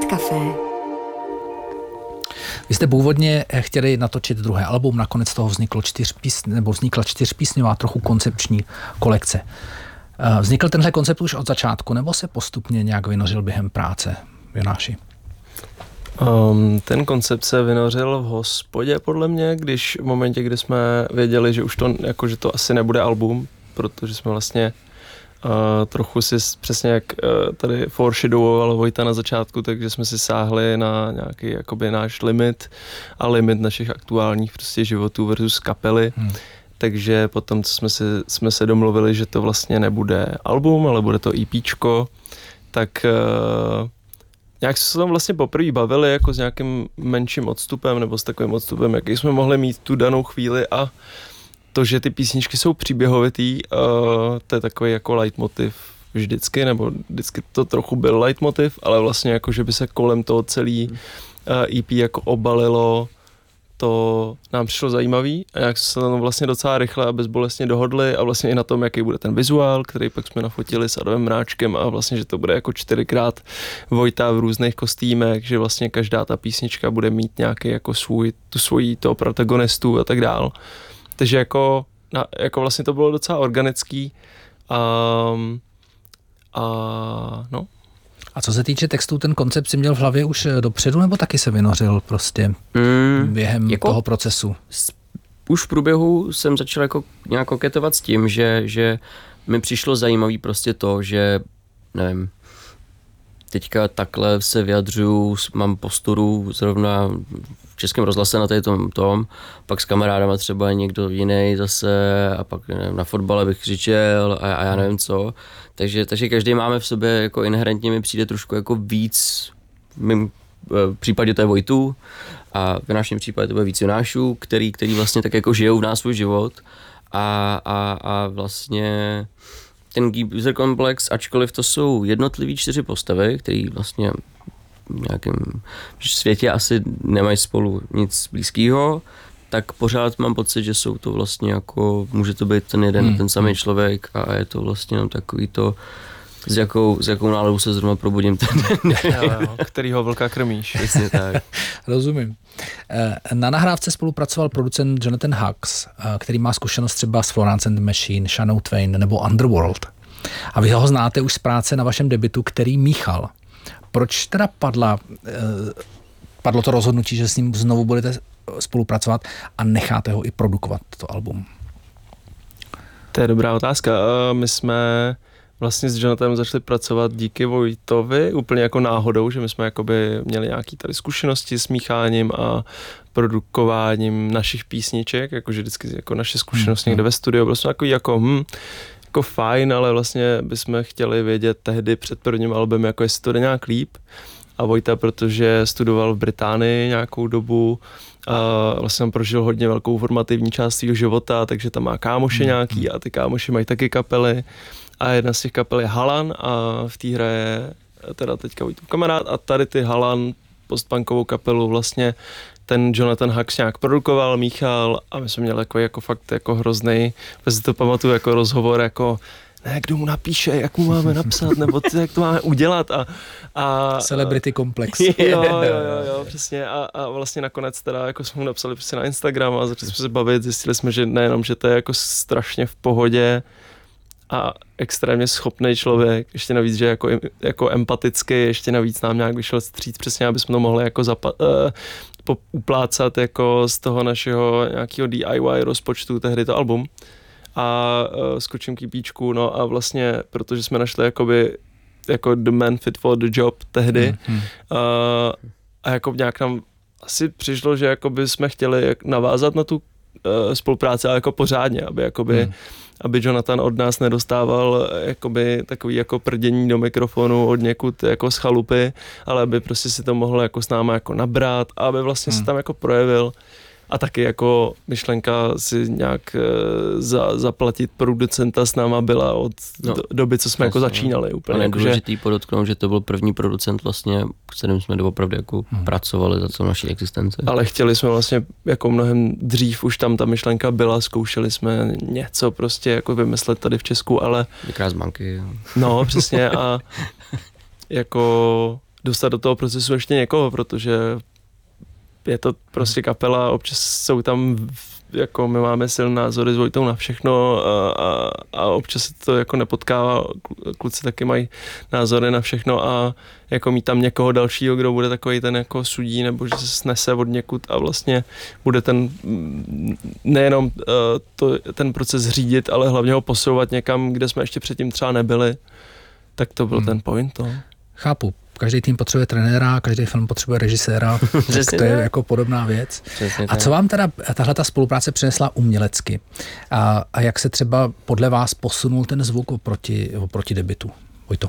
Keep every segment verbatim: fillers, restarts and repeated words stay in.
Café. Vy jste původně chtěli natočit druhé album, nakonec toho vzniklo čtyřpísň, nebo vznikla čtyřpísňová trochu koncepční kolekce. Vznikl tenhle koncept už od začátku, nebo se postupně nějak vynořil během práce, Jonáši? Um, ten koncept se vynořil v hospodě, podle mě, když v momentě, kdy jsme věděli, že už to, jako, že to asi nebude album, protože jsme vlastně uh, trochu si přesně jak uh, tady foreshadowoval Vojta na začátku, takže jsme si sáhli na nějaký jakoby náš limit a limit našich aktuálních prostě životů versus kapely. Hmm. Takže potom, co jsme, si, jsme se domluvili, že to vlastně nebude album, ale bude to EPčko, tak uh, nějak se tam vlastně poprvé bavili jako s nějakým menším odstupem nebo s takovým odstupem, jaký jsme mohli mít tu danou chvíli, a to, že ty písničky jsou příběhovitý, uh, to je takový jako leitmotiv vždycky, nebo vždycky to trochu byl leitmotiv, ale vlastně jako, že by se kolem toho celý uh, E P jako obalilo, to nám přišlo zajímavý a jak se tam vlastně docela rychle a bezbolestně dohodli, a vlastně i na tom, jaký bude ten vizuál, který pak jsme nafotili s Adamem Mráčkem, a vlastně, že to bude jako čtyřikrát Vojta v různých kostýmech, že vlastně každá ta písnička bude mít nějaký jako svůj, tu svojí toho protagonistu a tak dál. Takže jako, na, jako vlastně to bylo docela organický a, a no. A co se týče textů, ten koncept si měl v hlavě už dopředu, nebo taky se vynořil prostě mm, během jako toho procesu? Už v průběhu jsem začal jako nějak koketovat s tím, že, že mi přišlo zajímavý prostě to, že nevím, teďka takhle se vyjadřuju, mám posturu zrovna v Českém rozhlase na tom, tom, pak s kamarádama třeba někdo jiný zase, a pak nevím, na fotbale bych křičel a, a já nevím co. Takže, takže každý máme v sobě, jako inherentně mi přijde trošku jako víc, v mém případě to je Vojtů a v našem případě to bude víc Jonášů, který, který vlastně tak jako žijou v nás svůj život, a, a, a vlastně ten Geezer komplex, ačkoliv to jsou jednotlivý čtyři postavy, který vlastně v nějakém světě asi nemají spolu nic blízkého, tak pořád mám pocit, že jsou to vlastně jako, může to být ten jeden, hmm. ten samý člověk, a je to vlastně jenom takový to, s jakou, s jakou náladou se zrovna probudím ten den. Kterýho vlka krmíš. Jasně tak. Rozumím. Na nahrávce spolupracoval producent Jonathan Hux, který má zkušenost třeba s Florence and the Machine, Shania Twain nebo Underworld. A vy ho znáte už z práce na vašem debutu, který míchal. Proč teda padla, padlo to rozhodnutí, že s ním znovu budete spolupracovat a necháte ho i produkovat, to album? To je dobrá otázka. My jsme vlastně s Jonathanem začali pracovat díky Vojtovi, úplně jako náhodou, že my jsme jakoby měli nějaký tady zkušenosti s mícháním a produkováním našich písniček, jakože vždycky jako naše zkušenosti hmm. někde ve studiu, bylo jsme takový jako hm, jako fajn, ale vlastně bychom chtěli vědět tehdy před prvním albem, jako jestli to jde nějak líp. A Vojta, protože studoval v Británii nějakou dobu, a vlastně tam prožil hodně velkou formativní část svého života, takže tam má kámoše nějaký a ty kámoši mají taky kapely. A jedna z těch kapel je Halan a v té hře je teda teďka Vojtův kamarád, a tady ty Halan postpunkovou kapelu vlastně ten Jonathan Hux nějak produkoval, míchal, a my jsme měli jako, jako fakt jako hroznej, protože to pamatuju jako rozhovor, jako ne, kdo mu napíše, jak mu máme napsat, nebo ty, jak to máme udělat. A, a, Celebrity komplex. Jo, jo, jo, jo, přesně. A, a vlastně nakonec teda jako jsme mu napsali prostě na Instagram a začali jsme se bavit, zjistili jsme, že nejenom, že to je jako strašně v pohodě a extrémně schopný člověk, ještě navíc, že jako, jako empatický, ještě navíc nám nějak vyšel vstříc, přesně, aby jsme to mohli jako zapa- uh, uplácat jako z toho našeho nějakého D I Y rozpočtu tehdy to album. A uh, skočím k EPčku, no a vlastně, protože jsme našli jakoby jako the man fit for the job tehdy, mm, mm. Uh, a jako nějak nám asi přišlo, že jakoby jsme chtěli navázat na tu uh, spolupráci, ale jako pořádně, aby jakoby, mm. aby Jonathan od nás nedostával jakoby takový jako prdění do mikrofonu od někud jako z chalupy, ale aby prostě si to mohl jako s náma jako nabrat a aby vlastně mm. se tam jako projevil. A taky jako myšlenka si nějak e, za, zaplatit producenta s náma byla od no, do, doby, co jsme vlastně, jako začínali. Úplně, ale je jako, důležitý že... podotknout, že to byl první producent vlastně, s kterým jsme doopravdy jako hmm. pracovali za celou naší existenci. Ale chtěli jsme vlastně jako mnohem dřív, už tam ta myšlenka byla, zkoušeli jsme něco prostě jako vymyslet tady v Česku, ale... Vykrát z banky. No, přesně a jako... dostat do toho procesu ještě někoho, protože je to prostě kapela, občas jsou tam, jako my máme silné názory s Vojtou na všechno a, a, a občas se to jako nepotkává, kluci taky mají názory na všechno a jako mít tam někoho dalšího, kdo bude takový ten jako sudí, nebo že se snese od někud a vlastně bude ten nejenom to, ten proces řídit, ale hlavně ho posouvat někam, kde jsme ještě předtím třeba nebyli, tak to byl hmm. ten point. No. Chápu. Každý tým potřebuje trenéra, každý film potřebuje režiséra, tak to je jako podobná věc. Přesně a co vám teda tahle ta spolupráce přinesla umělecky? A, a jak se třeba podle vás posunul ten zvuk oproti, oproti debutu? Vojto.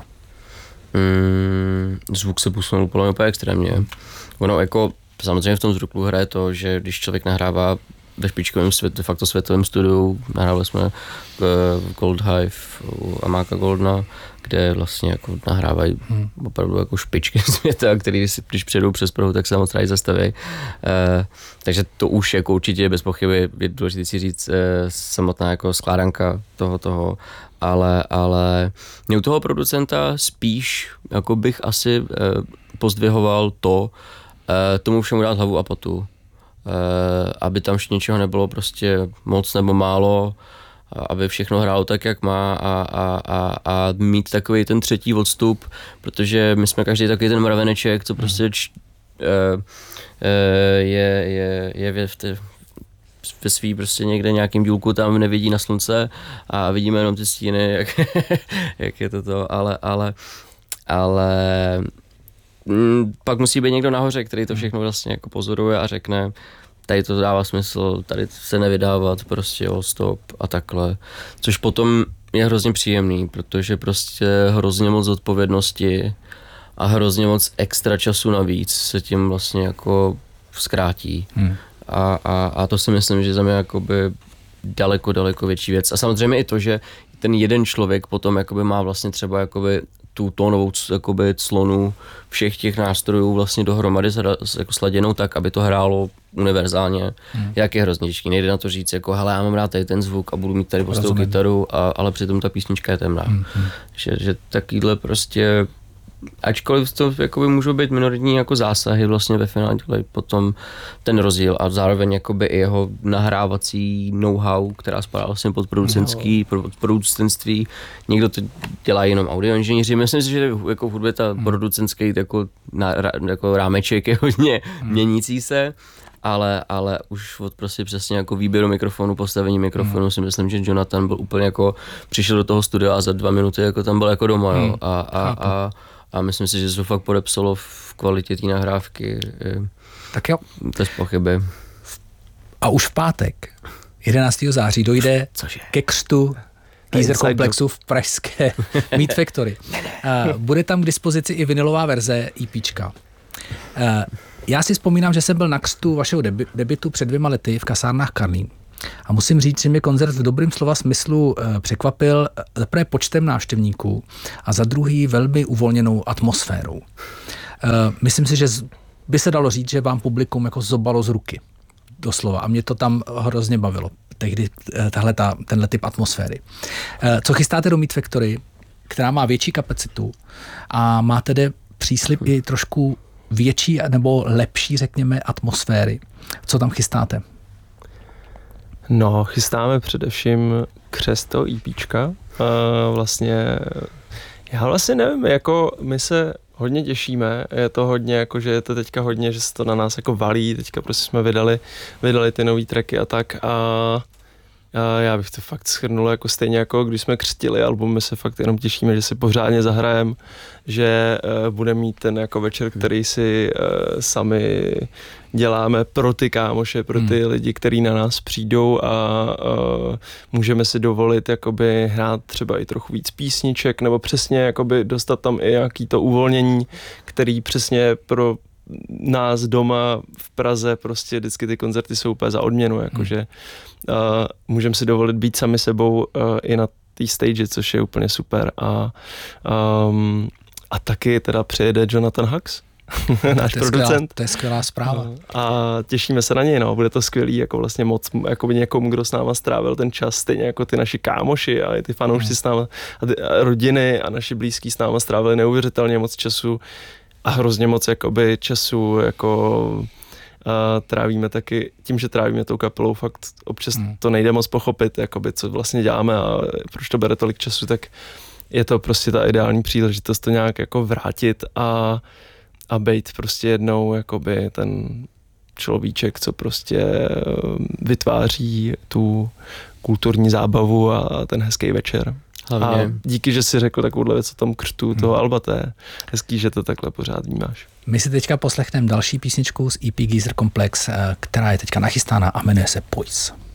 Mm, zvuk se posunul podle mě úplně extrémně. Ono jako samozřejmě v tom zvuku hraje to, že když člověk nahrává ve špičkovém svět, de facto světovém studiu, nahrávali jsme v Gold Hive u Amáka Goldna, kde vlastně jako nahrávají hmm. opravdu jako špičky světa, který si, když přijedou přes Prahu, tak se moc rádi zastaví. E, takže to už jako určitě je bez pochyby, je důležité si říct, e, samotná jako skládanka toho toho, ale, ale mě u toho producenta spíš jako bych asi e, pozdvihoval to, e, tomu všemu dát hlavu a patu. E, aby tam něčeho nebylo prostě moc nebo málo, aby všechno hrálo tak, jak má a, a, a, a mít takový ten třetí odstup, protože my jsme každý takový ten mraveneček, co prostě č, e, e, je, je, je v té, ve svý prostě někde nějakým dílku tam nevidí na slunce a vidíme jenom ty stíny, jak, jak je to to, ale, ale, ale m, pak musí být někdo nahoře, který to všechno vlastně jako pozoruje a řekne, tady to dává smysl, tady se nevydávat, prostě o stop a takhle. Což potom je hrozně příjemný, protože prostě hrozně moc odpovědnosti a hrozně moc extra času navíc se tím vlastně jako zkrátí. Hmm. A, a, a to si myslím, že za mě jakoby daleko, daleko větší věc. A samozřejmě i to, že ten jeden člověk potom jakoby má vlastně třeba jakoby tu tónovou jakoby clonu všech těch nástrojů vlastně dohromady jako sladěnou tak, aby to hrálo univerzálně, hmm. jak je hrozně těžký. Nejde na to říct jako, hele, já mám rád tady ten zvuk a budu mít tady prostě kytaru, a, ale přitom ta písnička je temná. Hmm. Že, že takovýhle prostě, ačkoliv to jakoby můžou být minoritní jako zásahy vlastně ve finále, potom ten rozdíl a zároveň jakoby i jeho nahrávací know-how, která spadá vlastně pod producentský, no. pod producentství. Někdo to dělá jenom audioinženýři. Myslím si, že jako v hudbě ta hmm. producentský jako, na, jako rámeček je hodně hmm. měnící se. Ale, ale už od prostě přesně jako výběru mikrofonu, postavení mikrofonu hmm. si myslím, že Jonathan byl úplně jako, přišel do toho studia a za dva minuty jako tam byl jako doma, hmm. jo. A, a, a, a myslím si, že se to fakt podepsalo v kvalitě té nahrávky. Tak jo. Bez pochyby. A už v pátek, jedenáctého září, dojde Cože? ke křtu Teaser komplexu v pražské Meat Factory. Bude tam k dispozici i vinylová verze EPčka. Já si vzpomínám, že jsem byl na křtu vašeho debi- debitu před dvěma lety v kasárnách Karlín. A musím říct, že mě koncert v dobrým slova smyslu e, překvapil za prvé počtem návštěvníků a za druhý velmi uvolněnou atmosférou. E, myslím si, že z, by se dalo říct, že vám publikum jako zobalo z ruky. Doslova. A mě to tam hrozně bavilo. Tehdy tahle ta, tenhle typ atmosféry. E, co chystáte do Meat Factory, která má větší kapacitu a má tedy příslib i trošku větší nebo lepší, řekněme, atmosféry. Co tam chystáte? No, chystáme především křesto EPčka. Uh, vlastně, já vlastně nevím, jako my se hodně těšíme, je to hodně, jako že je to teďka hodně, že se to na nás jako valí, teďka prostě jsme vydali, vydali ty nový tracky a tak a A já bych to fakt shrnul jako stejně jako když jsme křtili album, my se fakt jenom těšíme, že si pořádně zahrajem, že uh, budeme mít ten jako večer, který si uh, sami děláme pro ty kámoše, pro ty hmm. lidi, kteří na nás přijdou a uh, můžeme si dovolit jakoby hrát třeba i trochu víc písniček nebo přesně jakoby dostat tam i nějaký to uvolnění, který přesně pro nás doma v Praze prostě vždycky ty koncerty jsou úplně za odměnu, jakože uh, můžeme si dovolit být sami sebou uh, i na té stage, což je úplně super a um, a taky teda přijede Jonathan Hux, náš to producent. Skvělá, to je skvělá zpráva. A těšíme se na něj, no, bude to skvělý, jako vlastně moc, jako by někomu, kdo s náma strávil ten čas, stejně jako ty naši kámoši a i ty fanoušci mm. s náma, a ty a rodiny a naši blízký s náma strávili neuvěřitelně moc času. a hrozně moc jakoby času jako Uh, trávíme taky, tím, že trávíme tou kapelou, fakt občas hmm. to nejde moc pochopit, jakoby, co vlastně děláme a proč to bere tolik času, tak je to prostě ta ideální příležitost to nějak jako vrátit a, a bejt prostě jednou jakoby ten človíček, co prostě vytváří tu kulturní zábavu a ten hezký večer. Hlavně. A díky, že jsi řekl takovouhle věc o tom křtu toho hmm. alba, to je hezký, že to takhle pořád vnímáš. My si teďka poslechneme další písničku z E P Geezer Complex, která je teďka nachystána a jmenuje se Poise.